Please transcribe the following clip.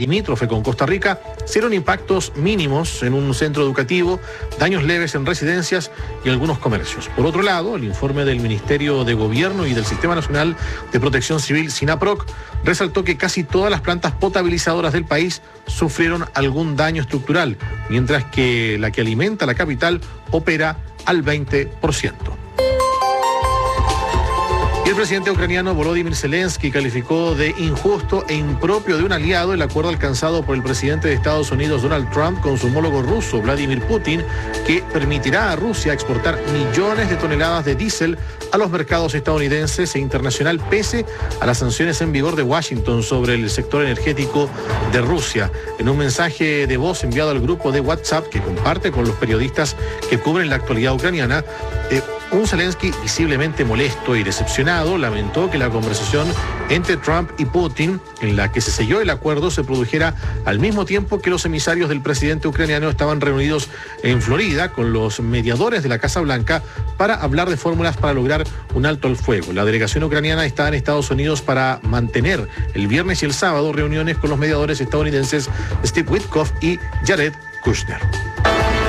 limítrofe con Costa Rica, se dieron impactos mínimos en un centro educativo, daños leves en residencias y algunos comercios. Por otro lado, el informe del Ministerio de Gobierno y del Sistema Nacional de Protección Civil, SINAPROC, resaltó que casi todas las plantas potabilizadoras del país sufrieron algún daño estructural, mientras que la que alimenta la capital opera al 20%. Y el presidente ucraniano Volodymyr Zelensky calificó de injusto e impropio de un aliado el acuerdo alcanzado por el presidente de Estados Unidos, Donald Trump, con su homólogo ruso, Vladimir Putin, que permitirá a Rusia exportar millones de toneladas de diésel a los mercados estadounidenses e internacional, pese a las sanciones en vigor de Washington sobre el sector energético de Rusia. En un mensaje de voz enviado al grupo de WhatsApp que comparte con los periodistas que cubren la actualidad ucraniana, un Zelensky visiblemente molesto y decepcionado lamentó que la conversación entre Trump y Putin, en la que se selló el acuerdo, se produjera al mismo tiempo que los emisarios del presidente ucraniano estaban reunidos en Florida con los mediadores de la Casa Blanca para hablar de fórmulas para lograr un alto al fuego. La delegación ucraniana está en Estados Unidos para mantener el viernes y el sábado reuniones con los mediadores estadounidenses Steve Witkoff y Jared Kushner.